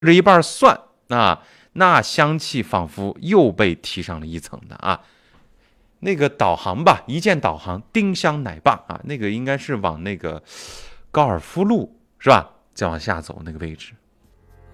这一半蒜啊，那香气仿佛又被提上了一层的啊。那个导航吧，一键导航，丁香奶爸啊，那个应该是往那个高尔夫路是吧？再往下走那个位置